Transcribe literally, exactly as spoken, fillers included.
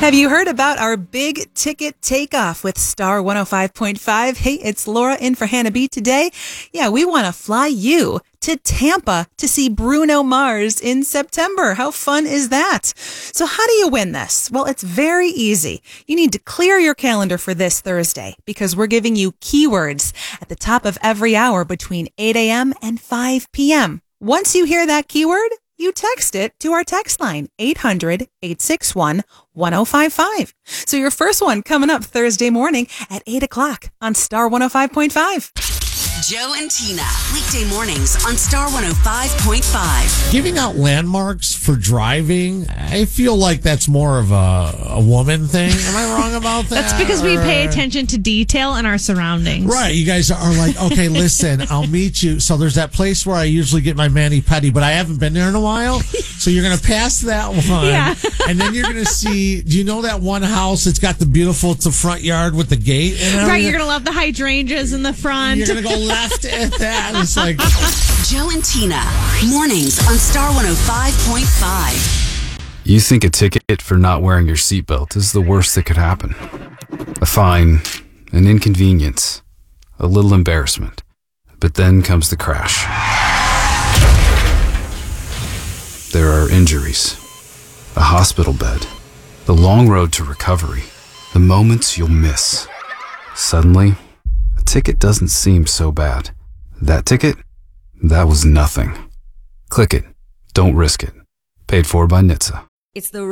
Have you heard about our big ticket takeoff with Star one oh five point five? Hey, it's Laura in for Hannah B today. Yeah, we want to fly you to Tampa to see Bruno Mars in September. How fun is that? So how do you win this? Well, it's very easy. You need to clear your calendar for this Thursday because we're giving you keywords at the top of every hour between eight a.m. and five p.m. Once you hear that keyword, you text it to our text line, eight hundred, eight six one, one oh five five. So your first one coming up Thursday morning at eight o'clock on Star one oh five point five. Joe and Tina, weekday mornings on Star one oh five point five. Giving out landmarks for driving, I feel like that's more of a, a woman thing. Am I wrong about that? That's because we or... pay attention to detail in our surroundings. Right. You guys are like, okay, listen, I'll meet you. So there's that place where I usually get my mani-pedi, but I haven't been there in a while. So you're going to pass that one. Yeah. And then you're going to see, do you know that one house? It's got the beautiful, it's a front yard with the gate. And everything? Right. You're going to love the hydrangeas in the front. You're going to go left at that. It's like Joe and Tina, mornings on Star one oh five point five. You think a ticket for not wearing your seatbelt is the worst that could happen. A fine, an inconvenience, a little embarrassment. But then comes the crash. There are injuries, a hospital bed, the long road to recovery, the moments you'll miss. Suddenly, a ticket doesn't seem so bad. That ticket? That was nothing. Click it. Don't risk it. Paid for by N H T S A. It's the